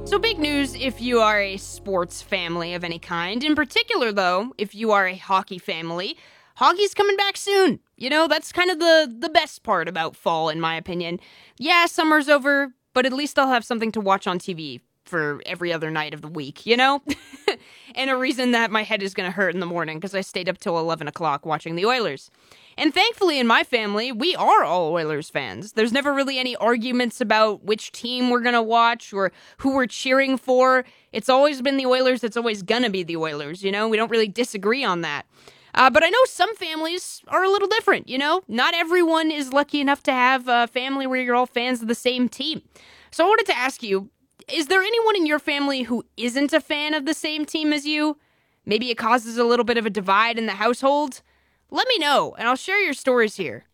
So big news if you are a sports family of any kind. In particular, though, if you are a hockey family, hockey's coming back soon. You know, that's kind of the best part about fall, in my opinion. Yeah, summer's over, but at least I'll have something to watch on TV for every other night of the week, you know? And a reason that my head is going to hurt in the morning because I stayed up till 11 o'clock watching the Oilers. And thankfully in my family, we are all Oilers fans. There's never really any arguments about which team we're going to watch or who we're cheering for. It's always been the Oilers. It's always going to be the Oilers, you know? We don't really disagree on that. But I know some families are a little different, you know? Not everyone is lucky enough to have a family where you're all fans of the same team. So I wanted to ask you, is there anyone in your family who isn't a fan of the same team as you? Maybe it causes a little bit of a divide in the household? Let me know, and I'll share your stories here.